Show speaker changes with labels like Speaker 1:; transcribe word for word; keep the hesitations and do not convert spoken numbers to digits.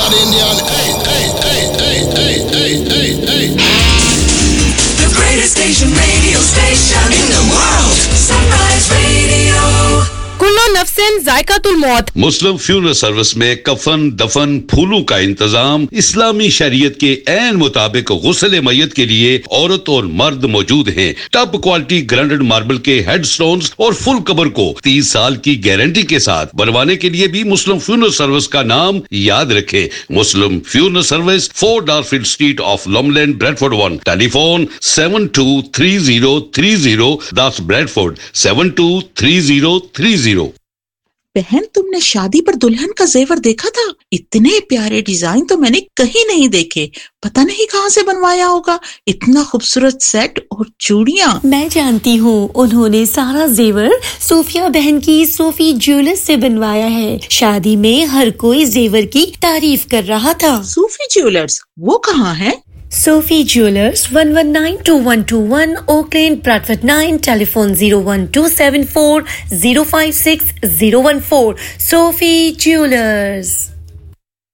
Speaker 1: bad Indian. Hey, hey, hey, hey, hey, hey, hey, hey.
Speaker 2: The greatest station, radio station in the world. Sunrise Radio.
Speaker 3: कुल्लो नफ्सिन जायकातुल मौत।
Speaker 4: मुस्लिम funeral service में कफन, दफन, फूलों का इंतजाम इस्लामी शरीयत के ऐन मुताबिक गुस्ल मय्यत के लिए औरत और मर्द मौजूद हैं। टॉप क्वालिटी ग्राइंडेड मार्बल के हेडस्टोन्स और फुल कबर को तीस साल की गारंटी के साथ बनवाने के लिए भी मुस्लिम फ्यूनरल सर्विस का नाम याद रखें। मुस्लिम funeral service, four डारफील्ड street of लॉमलैंड, Bradford one. Telephone seven to three zero three zero, that's Bradford seven to three zero three zero.
Speaker 5: बहन, तुमने शादी पर दुल्हन का जेवर देखा था? इतने प्यारे डिजाइन तो मैंने कहीं नहीं देखे। पता नहीं कहाँ से बनवाया होगा। इतना खूबसूरत सेट और चूड़ियां।
Speaker 6: मैं जानती हूँ, उन्होंने सारा जेवर सोफिया बहन की सोफी ज्वेलर्स से बनवाया है। शादी में हर कोई जेवर की तारीफ कर रहा था।
Speaker 5: सोफी ज्वेलर्स, वो कहाँ है?
Speaker 6: Sophie Jewelers, one one nine two one two one, Oak Lane, Bradford nine, telephone zero one two seven four zero five six zero one four. Sophie Jewelers.